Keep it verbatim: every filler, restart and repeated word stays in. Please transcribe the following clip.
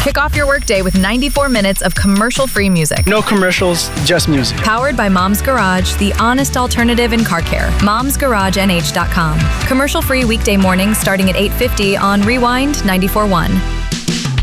Kick off your workday with ninety-four minutes of commercial-free music. No commercials, just music. Powered by Mom's Garage, the honest alternative in car care. moms garage n h dot com. Commercial-free weekday mornings starting at eight fifty on Rewind ninety-four point one.